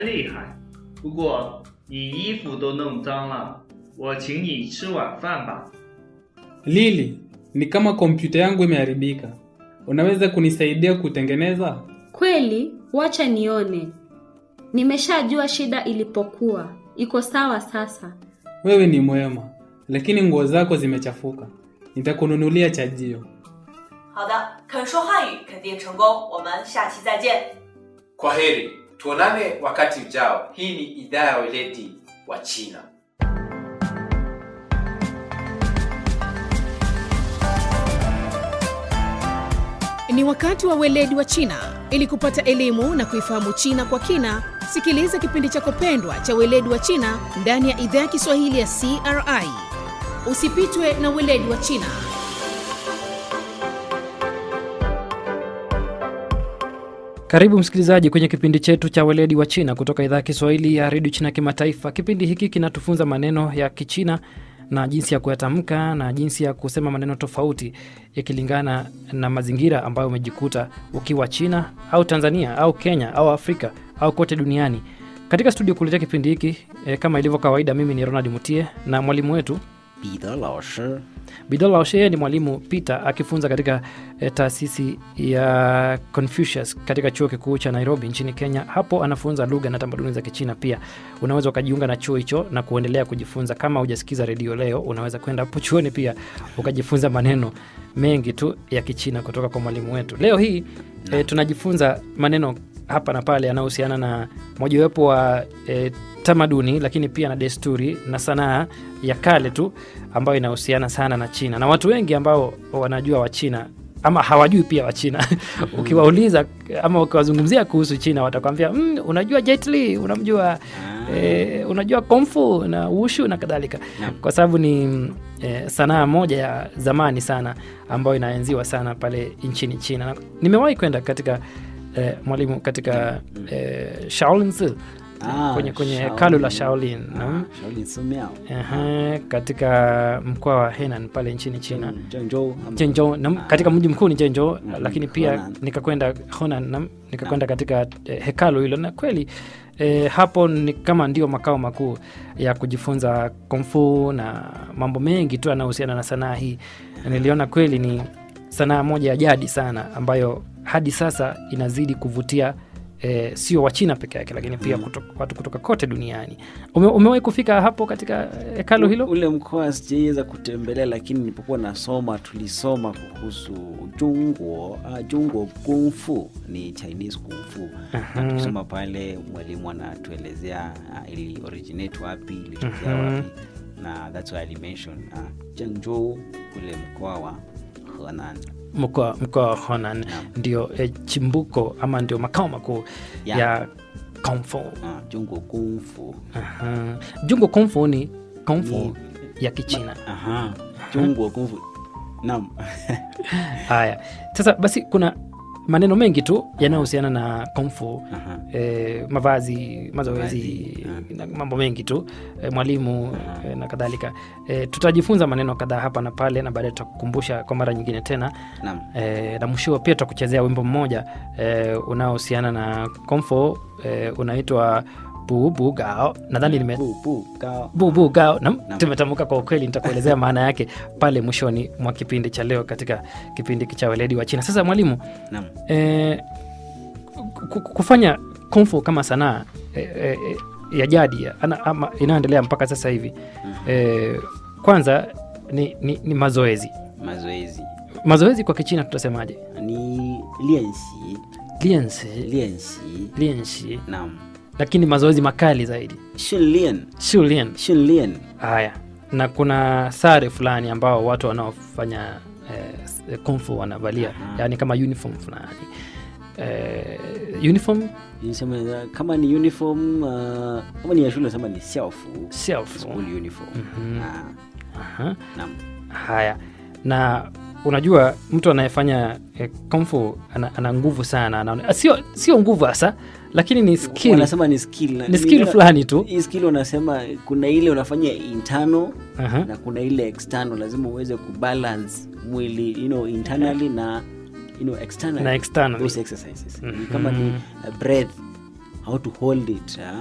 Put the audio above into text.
厉害，不过你衣服都弄脏了，我请你吃晚饭吧。 Lili, ni kama kompyuta yangu imeharibika. Unaweza kunisaidia kutengeneza? Kweli, wacha nione. Nimeshajua shida ilipokuwa. Iko sawa sasa. Wewe ni mwema, lakini nguo zako zimechafuka. Nitakununulia chajio. 好的，肯说汉语肯定成功，我们下期再见。 Kwaheri, tuonane wakati ujao. Hii ni idhaa ya weledi wa China. Ni wakati wa weledi wa China. Ili kupata elimu na kuifahamu China kwa kina, sikiliza kipindi chako pendwa cha weledi wa China ndani ya idhaa ya Kiswahili ya CRI. Usipitwe na weledi wa China. Karibu msikilizaji kwenye kipindi chetu cha weledi wa China kutoka idhaa ya Kiswahili ya Radio China Kimataifa. Kipindi hiki kinatufunza maneno ya Kichina na jinsi ya kuyatamka na jinsi ya kusema maneno tofauti yakilingana na mazingira ambayo umejikuta ukiwa China au Tanzania au Kenya au Afrika au kote duniani. Katika studio kuletea kipindi hiki kama ilivyo kawaida, mimi ni Ronald Mutie na mwalimu wetu Bidol Laoshe ni mwalimu Peter akifunza katika taasisi ya Confucius katika chuo kikuu cha Nairobi nchini Kenya. Hapo anafunza lugha na tamaduni za Kichina pia. Unaweza ukajiunga na chuo hicho na kuendelea kujifunza. Kama hujasikiza redio leo, unaweza kwenda hapo chuoni pia ukajifunza maneno mengi tu ya Kichina kutoka kwa mwalimu wetu. Leo hii tunajifunza maneno hapa na pale yanayohusiana na mojawapo wa tamaduni, lakini pia na desturi na sanaa ya kale tu ambayo inahusiana sana na China. Na watu wengi ambao wanajua wa China ama hawajui pia wa China ukiwauliza ama ukiwazungumzia kuhusu China watakwambia unajua Jet Li, unamjua unajua Kung Fu na Wushu na kadhalika, kwa sababu ni sanaa moja ya zamani sana ambayo inaenziwa sana pale nchini China. Na nimewahi kwenda katika mwalimu katika Shaolin kwenye hekalu la Shaolin, katika mkoa wa Henan pale nchini China, Zhengzhou, katika mji mkuu ni Zhengzhou, lakini pia nikakwenda Henan, nikakwenda katika hekalu hilo, na kweli hapo ni kama ndio makao makuu ya kujifunza Kung Fu na mambo mengi tu yanayohusiana na sanaa hii. Niliona kweli ni sanaa moja ya jadi sana ambayo hadi sasa inazidi kuvutia sio wa China peke yake, lakini pia watu kutoka kote duniani. Umewahi kufika hapo katika hekalu hilo? Ule mkoa sijaweza kutembelea, lakini nilipokuwa nasoma tulisoma kuhusu Zhongguo Kung Fu, ni Chinese Kung Fu. Tukisoma pale mwalimu anatuelezea ili originate wapi, ilitokea wapi, na that's why I mentioned Zhengzhou, ule mkoa wa Henan. Mkoa wa Henan ndio chimbuko ama ndio makao makuu ya Kung Fu. Zhongguo Kung Fu. Zhongguo Kung Fu ni Kung Fu ya Kichina. Zhongguo Kung Fu. Naam. Haya. Sasa basi kuna maneno mengi tu yanayohusiana na Kung Fu, mavazi, mazoezi, mambo mengi tu, mwalimu na kadhalika. Tutajifunza maneno kadhaa hapa na pale, na baadaye tutakukumbusha kwa mara nyingine tena. Na mwisho pia tutakuchezea wimbo mmoja unaohusiana na Kung Fu, unaitwa Bu Bu Gao. Nadhani Bu Bu Gao. Tumetamka kwa ukweli, nitakuelezea maana yake pale mwishoni mwa kipindi cha leo katika kipindi cha weledi wa China. Sasa mwalimu, kufanya Kung Fu kama sanaa ya jadi ama inaendelea mpaka sasa hivi, kwanza ni mazoezi kwa Kichina tutasemaje? Ni lianxi. Naam. Lakini mazoezi makali zaidi, Shunlian. Haya, na kuna sare fulani ambao watu wanaofanya Kung Fu wanavalia, yani kama uniform fulani. Uniform kama ni uniform, kama ni ya shule sema ni xiaofu, school uniform. Naam. Haya, na unajua mtu anayefanya Kung Fu ana nguvu sana, sio nguvu hasa, lakini ni skill. Wanasema ni skill. Ni skill fulani tu. Hii skill wanasema kuna ile unafanya internal na kuna ile external. Lazima uweze kubalance mwili, internally na externally. Na externally. Those exercises. Kama ni breath, how to hold it